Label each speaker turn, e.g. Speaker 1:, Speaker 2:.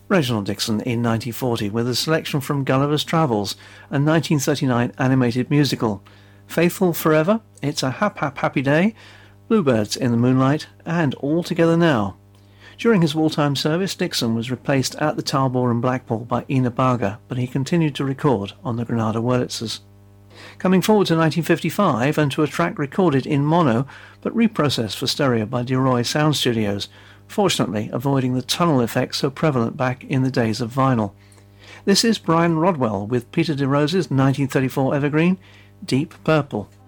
Speaker 1: Reginald Dixon in 1940 with a selection from Gulliver's Travels, a 1939 animated musical. Faithful Forever, It's a Happy Day, Bluebirds in the Moonlight, and All Together Now. During his wartime service, Dixon was replaced at the Talbot and Blackpool by Ina Baga, but he continued to record on the Granada Wurlitzers. Coming forward to 1955 and to a track recorded in mono but reprocessed for stereo by DeRoy Sound Studios, fortunately avoiding the tunnel effect so prevalent back in the days of vinyl. This is Brian Rodwell with Peter DeRose's 1934 evergreen, Deep Purple.